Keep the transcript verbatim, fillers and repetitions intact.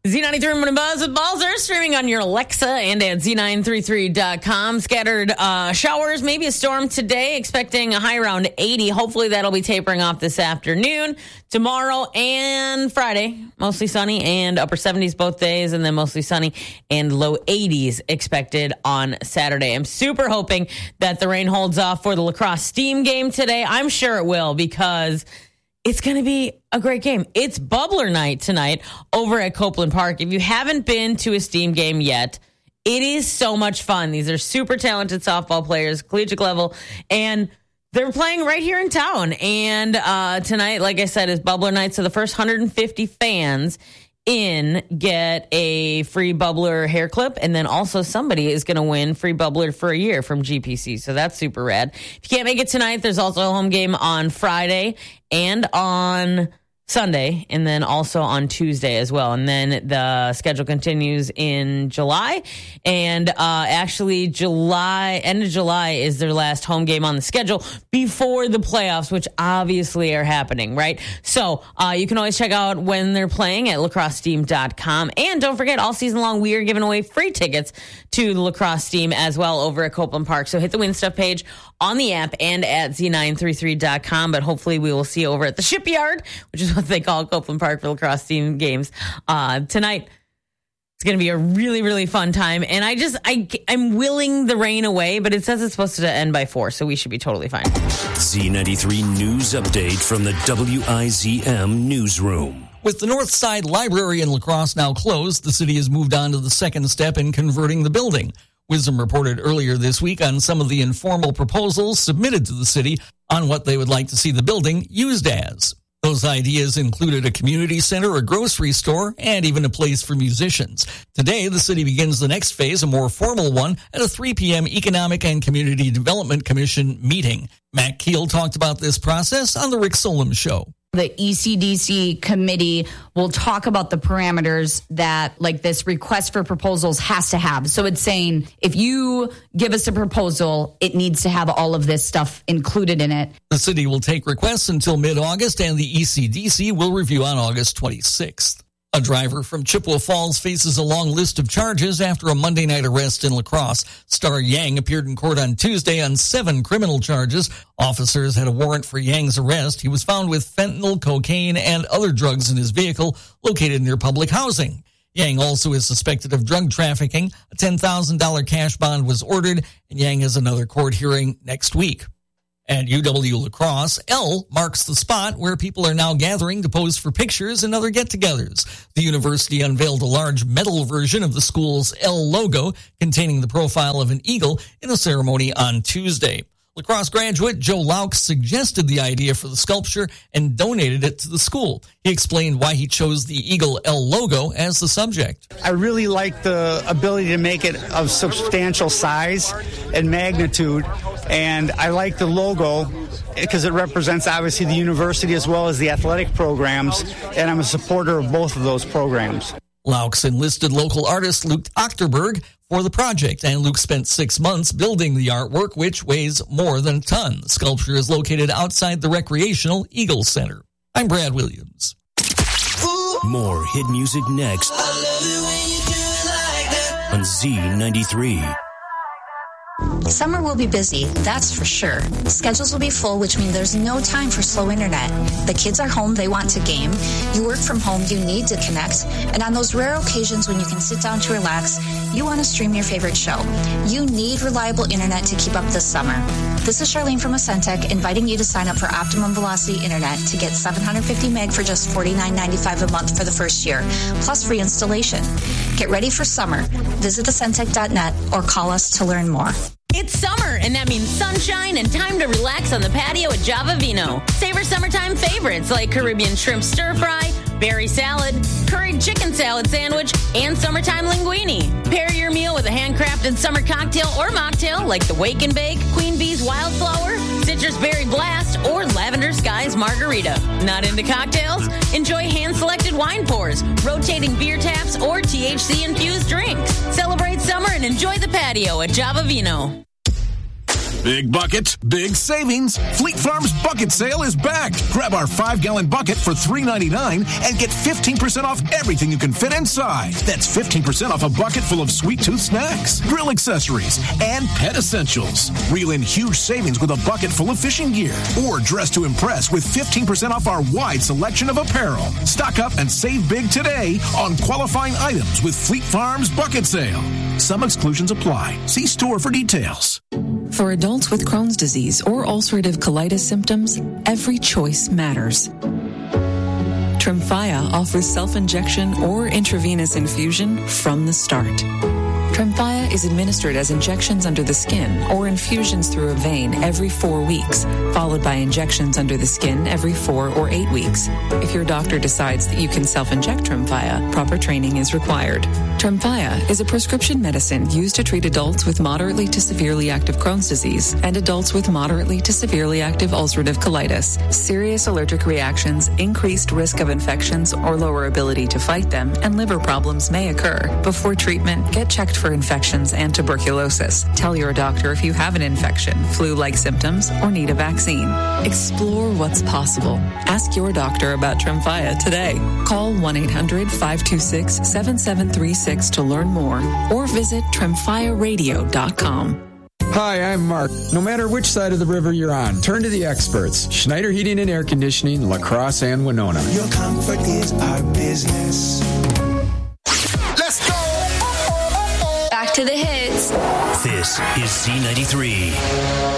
Z ninety-three Morning Buzz with Balzer, streaming on your Alexa and at Z nine thirty-three dot com. Scattered uh, showers, maybe a storm today, expecting a high around eighty. Hopefully that'll be tapering off this afternoon. Tomorrow and Friday, mostly sunny and upper seventies both days, and then mostly sunny and low eighties expected on Saturday. I'm super hoping that the rain holds off for the lacrosse Steam game today. I'm sure it will, because it's going to be a great game. It's Bubbler night tonight over at Copeland Park. If you haven't been to a Steam game yet, it is so much fun. These are super talented softball players, collegiate level, and they're playing right here in town. And uh, tonight, like I said, is Bubbler night. So the first one hundred fifty fans in get a free Bubbler hair clip, and then also somebody is going to win free Bubbler for a year from G P C. So that's super rad. If you can't make it tonight, there's also a home game on Friday and on Sunday, and then also on Tuesday as well. And then the schedule continues in July. And uh, actually, July, end of July is their last home game on the schedule before the playoffs, which obviously are happening, right? So uh, you can always check out when they're playing at lacrosse steam dot com. And don't forget, all season long, we are giving away free tickets to the lacrosse team as well over at Copeland Park. So hit the Win Stuff page on the app and at Z nine thirty-three dot com. But hopefully we will see you over at the Shipyard, which is what they call Copeland Park for lacrosse team games uh, tonight. It's going to be a really, really fun time. And I just, I, I'm willing the rain away, but it says it's supposed to end by four, so we should be totally fine. Z ninety-three News Update from the W I Z M Newsroom. With the North Side Library in La Crosse now closed, the city has moved on to the second step in converting the building. Wisdom reported earlier this week on some of the informal proposals submitted to the city on what they would like to see the building used as. Those ideas included a community center, a grocery store, and even a place for musicians. Today, the city begins the next phase, a more formal one, at a three p.m. Economic and Community Development Commission meeting. Matt Keel talked about this process on The Rick Solem Show. The E C D C committee will talk about the parameters that, like, this request for proposals has to have. So it's saying, if you give us a proposal, it needs to have all of this stuff included in it. The city will take requests until mid-August, and the E C D C will review on August twenty-sixth. A driver from Chippewa Falls faces a long list of charges after a Monday night arrest in La Crosse. Star Yang appeared in court on Tuesday on seven criminal charges. Officers had a warrant for Yang's arrest. He was found with fentanyl, cocaine, and other drugs in his vehicle located near public housing. Yang also is suspected of drug trafficking. A ten thousand dollars cash bond was ordered, and Yang has another court hearing next week. At U W La Crosse, L marks the spot where people are now gathering to pose for pictures and other get-togethers. The university unveiled a large metal version of the school's L logo containing the profile of an eagle in a ceremony on Tuesday. La Crosse graduate Joe Laux suggested the idea for the sculpture and donated it to the school. He explained why he chose the Eagle L logo as the subject. I really like the ability to make it of substantial size and magnitude, and I like the logo because it represents obviously the university as well as the athletic programs, and I'm a supporter of both of those programs. Laux enlisted local artist Luke Ochterberg for the project, and Luke spent six months building the artwork, which weighs more than a ton. The sculpture is located outside the Recreational Eagle Center. I'm Brad Williams. More hit music next on Z ninety-three. Summer will be busy, that's for sure. Schedules will be full, which means there's no time for slow internet. The kids are home, they want to game. You work from home, you need to connect. And on those rare occasions when you can sit down to relax, you want to stream your favorite show. You need reliable internet to keep up this summer. This is Charlene from Ascentec inviting you to sign up for Optimum Velocity Internet to get seven hundred fifty meg for just forty-nine ninety-five a month for the first year, plus free installation. Get ready for summer. Visit Ascentec dot net or call us to learn more. It's summer, and that means sunshine and time to relax on the patio at Java Vino. Savor summertime favorites like Caribbean shrimp stir fry, berry salad, curried chicken salad sandwich, and summertime linguine. Pair your meal with a handcrafted summer cocktail or mocktail like the Wake and Bake, Queen Bee's Wildflower, Citrus Berry Blast, or Lavender Skies Margarita. Not into cocktails? Enjoy hand-selected wine pours, rotating beer taps, or T H C-infused drinks. Celebrate summer and enjoy the patio at Java Vino. Big buckets, big savings. Fleet Farm's bucket sale is back. Grab our five-gallon bucket for three ninety-nine and get fifteen percent off everything you can fit inside. That's fifteen percent off a bucket full of sweet tooth snacks, grill accessories, and pet essentials. Reel in huge savings with a bucket full of fishing gear. Or dress to impress with fifteen percent off our wide selection of apparel. Stock up and save big today on qualifying items with Fleet Farm's bucket sale. Some exclusions apply. See store for details. For adults with Crohn's disease or ulcerative colitis symptoms, every choice matters. Tremfya offers self-injection or intravenous infusion from the start. Tremfya is administered as injections under the skin or infusions through a vein every four weeks, followed by injections under the skin every four or eight weeks. If your doctor decides that you can self-inject Tremfya, proper training is required. Tremfya is a prescription medicine used to treat adults with moderately to severely active Crohn's disease and adults with moderately to severely active ulcerative colitis. Serious allergic reactions, increased risk of infections or lower ability to fight them, and liver problems may occur. Before treatment, get checked for infections and tuberculosis. Tell your doctor if you have an infection, flu-like symptoms, or need a vaccine. Explore what's possible. Ask your doctor about Tremfya today. Call one eight hundred five two six seven seven three six to learn more or visit tremfya radio dot com. Hi, I'm Mark. No matter which side of the river you're on, turn to the experts. Schneider Heating and Air Conditioning, La Crosse and Winona. Your comfort is our business. Let's go! Back to the hits. This is Z ninety-three.